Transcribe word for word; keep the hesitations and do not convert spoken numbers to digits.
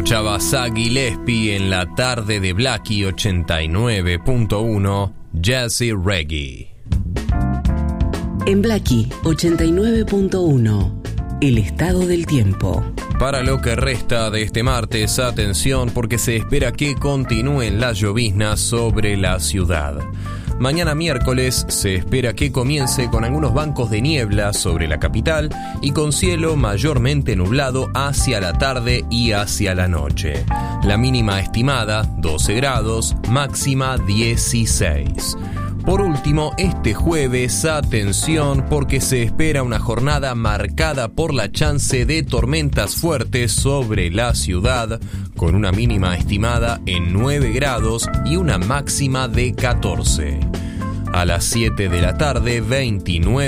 Escuchabas a Gillespie en la tarde de Blackie ochenta y nueve punto uno, Jazzy Reggae. En Blackie ochenta y nueve punto uno, el estado del tiempo. Para lo que resta de este martes, atención porque se espera que continúen las lloviznas sobre la ciudad. Mañana miércoles se espera que comience con algunos bancos de niebla sobre la capital y con cielo mayormente nublado hacia la tarde y hacia la noche. La mínima estimada doce grados, máxima dieciséis. Por último, este jueves, atención porque se espera una jornada marcada por la chance de tormentas fuertes sobre la ciudad, con una mínima estimada en nueve grados y una máxima de catorce. A las siete de la tarde, veintinueve